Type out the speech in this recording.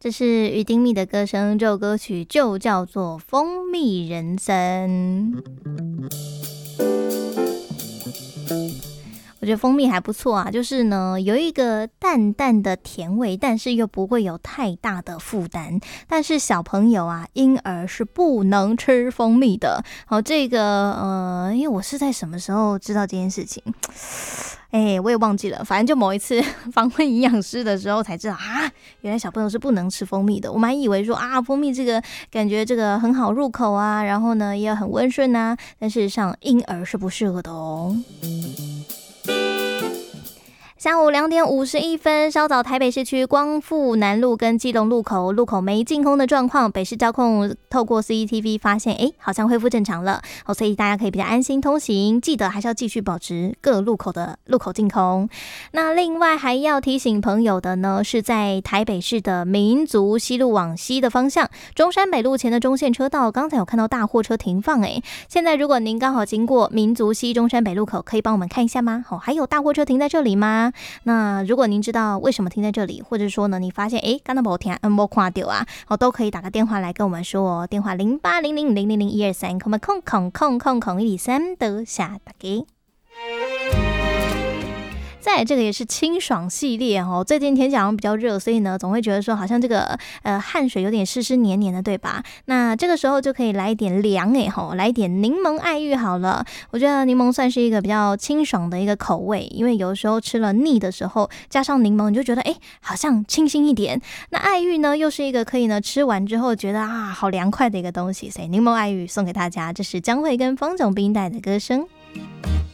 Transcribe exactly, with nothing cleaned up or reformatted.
这是于丁密的歌声，这首歌曲就叫做《蜂蜜人生》。我觉得蜂蜜还不错啊，就是呢有一个淡淡的甜味，但是又不会有太大的负担。但是小朋友啊，婴儿是不能吃蜂蜜的。好，这个呃，因为我是在什么时候知道这件事情？哎，我也忘记了，反正就某一次访问营养师的时候才知道啊，原来小朋友是不能吃蜂蜜的。我们还以为说啊，蜂蜜这个感觉这个很好入口啊，然后呢也很温顺啊，但事实上婴儿是不适合的哦。下午两点五十一分，稍早台北市区光复南路跟基隆路口路口没净空的状况，北市交控透过 C C T V 发现，哎，好像恢复正常了，哦，所以大家可以比较安心通行。记得还是要继续保持各路口的路口净空。那另外还要提醒朋友的呢，是在台北市的民族西路往西的方向，中山北路前的中线车道，刚才有看到大货车停放，哎，现在如果您刚好经过民族西中山北路口，可以帮我们看一下吗？哦，还有大货车停在这里吗？那如果您知道为什么停在这里，或者说呢，你发现诶刚才没听，嗯，没看到啊，哦，都可以打个电话来跟我们说哦，电话零八零零零零零一二三，空空空空空空一三的下打给。再来这个也是清爽系列哦，最近天气好像比较热，所以呢总会觉得说好像这个呃汗水有点湿湿黏黏的，对吧？那这个时候就可以来一点凉诶吼，来一点柠檬爱玉好了。我觉得柠檬算是一个比较清爽的一个口味，因为有时候吃了腻的时候，加上柠檬你就觉得诶好像清新一点。那爱玉呢又是一个可以呢吃完之后觉得啊好凉快的一个东西，所以柠檬爱玉送给大家，这是江蕙跟方炯斌带的歌声。